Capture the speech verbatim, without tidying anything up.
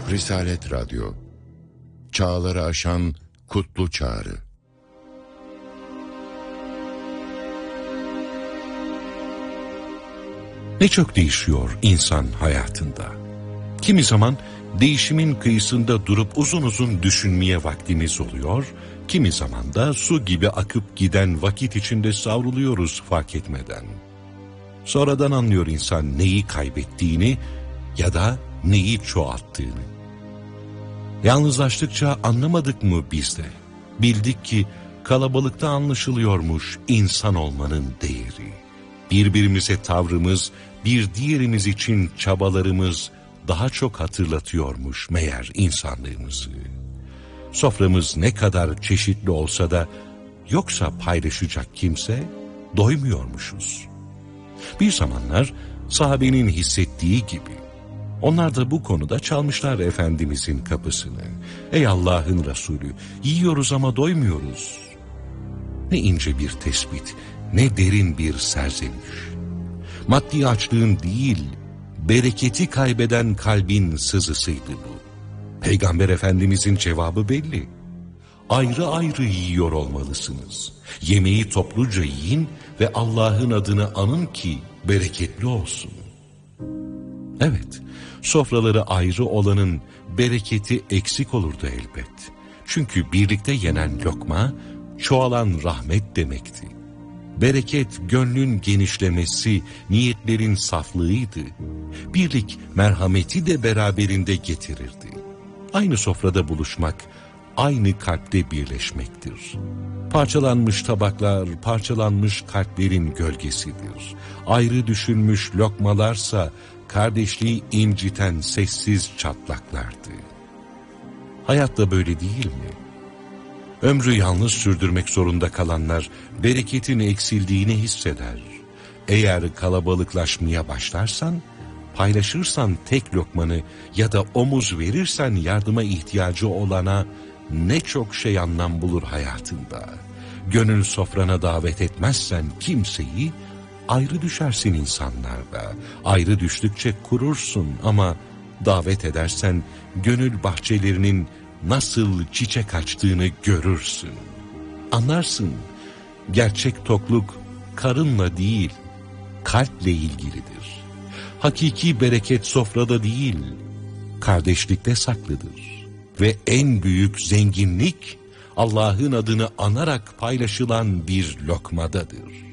Risalet Radyo, çağları aşan kutlu çağrı. Ne çok değişiyor insan hayatında. Kimi zaman değişimin kıyısında durup uzun uzun düşünmeye vaktimiz oluyor, kimi zaman da su gibi akıp giden vakit içinde savruluyoruz fark etmeden. Sonradan anlıyor insan neyi kaybettiğini ya da neyi çoğalttığını. Yalnızlaştıkça anlamadık mı biz de? Bildik ki kalabalıkta anlaşılıyormuş insan olmanın değeri. Birbirimize tavrımız, bir diğerimiz için çabalarımız daha çok hatırlatıyormuş meğer insanlığımızı. Soframız ne kadar çeşitli olsa da yoksa paylaşacak kimse doymuyormuşuz. Bir zamanlar sahabenin hissettiği gibi onlar da bu konuda çalmışlar Efendimizin kapısını. Ey Allah'ın Resulü, yiyoruz ama doymuyoruz. Ne ince bir tespit, ne derin bir serzeniş. Maddi açlığın değil, bereketi kaybeden kalbin sızısıydı bu. Peygamber Efendimizin cevabı belli. Ayrı ayrı yiyor olmalısınız. Yemeği topluca yiyin ve Allah'ın adını anın ki bereketli olsun. Evet, sofraları ayrı olanın bereketi eksik olurdu elbet. Çünkü birlikte yenen lokma, çoğalan rahmet demekti. Bereket, gönlün genişlemesi, niyetlerin saflığıydı. Birlik, merhameti de beraberinde getirirdi. Aynı sofrada buluşmak, aynı kalpte birleşmektir. Parçalanmış tabaklar, parçalanmış kalplerin gölgesidir. Ayrı düşünmüş lokmalarsa, kardeşliği inciten sessiz çatlaklardı. Hayat da böyle değil mi? Ömrü yalnız sürdürmek zorunda kalanlar bereketin eksildiğini hisseder. Eğer kalabalıklaşmaya başlarsan, paylaşırsan tek lokmanı ya da omuz verirsen yardıma ihtiyacı olana ne çok şey anlam bulur hayatında. Gönül sofrana davet etmezsen kimseyi, ayrı düşersin insanlarda. Ayrı düştükçe kurursun ama davet edersen gönül bahçelerinin nasıl çiçek açtığını görürsün. Anlarsın, gerçek tokluk karınla değil, kalple ilgilidir. Hakiki bereket sofrada değil, kardeşlikte saklıdır. Ve en büyük zenginlik, Allah'ın adını anarak paylaşılan bir lokmadadır.